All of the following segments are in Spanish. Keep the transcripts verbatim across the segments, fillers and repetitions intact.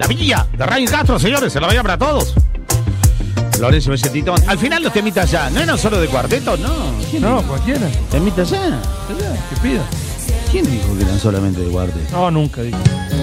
maravilla de Ryan Castro, señores, se la vaya para todos. Florencio me dice Titón. Al final los temitas ya, no eran solo de cuarteto, no. No, cualquiera. Temitas ya. Que pida. ¿Quién dijo que eran solamente de cuarteto? No, nunca digo.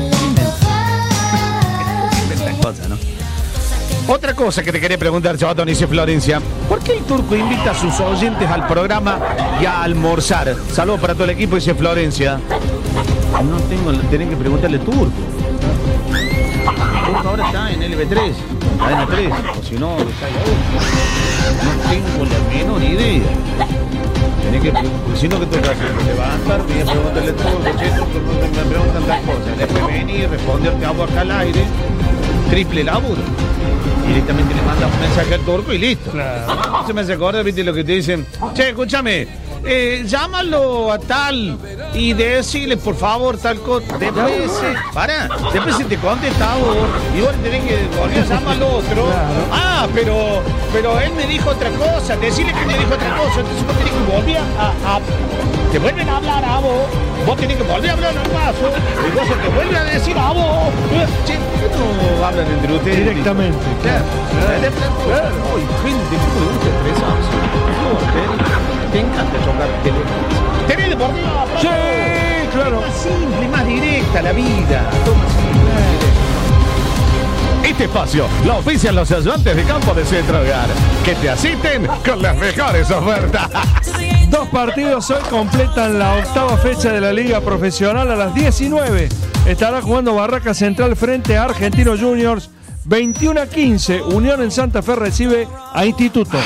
Inventan cosas, ¿no? Otra cosa que te quería preguntar, Chabatón, dice Florencia. ¿Por qué el Turco invita a sus oyentes al programa y a almorzar? Saludos para todo el equipo, dice Florencia. No tengo, tenés que preguntarle Turco. Turco ahora está en L B tres, cadena tres, o si no, está ahí. No tengo la menor idea. Tenés que, porque si no, ¿qué tengo que hacer? Levantar, voy a preguntarle Turco, che, Turco, me preguntan tantas cosas. Después venir y responderte algo acá al aire. Triple laburo. Directamente le mandas un mensaje al Turco y listo. Claro. Se me hace acordar, viste, lo que te dicen. Che, escúchame, eh, llámalo a tal y decirle, por favor, tal cosa. Después, se, para, después se te contesta a vos y vos tenés que volver a llamar al otro. Claro. Ah, pero, pero él me dijo otra cosa. Decirle que me dijo otra cosa. Entonces vos tenés que volver a... a te vuelven a hablar a vos, vos tenés que volver a hablar al paso, y vos se te vuelve a decir a vos. Che, ¿por qué no hablan entre ustedes? Directamente. Claro. Claro. Claro. Oye, gente, ¿cómo le gusta expresarse? No, te encanta chocar teléfonos. T V Deportiva. Sí, claro. Es más simple, más directa la vida. Toma simple, más directa. Este espacio lo ofician los ayudantes de campo de Centro Hogar, que te asisten con las mejores ofertas. Dos partidos hoy completan la octava fecha de la Liga Profesional. A las diecinueve estará jugando Barraca Central frente a Argentinos Juniors. veintiuno a quince, Unión en Santa Fe recibe a Instituto.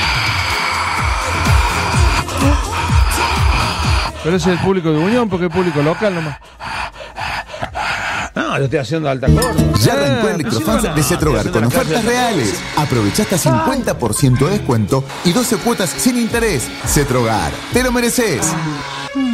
Pero ese es el público de Unión, porque es público local nomás. No, yo estoy haciendo alta corda. Ya arrancó el Electrofans de Cetrogar con ofertas reales. Aprovecha hasta cincuenta por ciento de descuento y doce cuotas sin interés. Cetrogar, te lo mereces.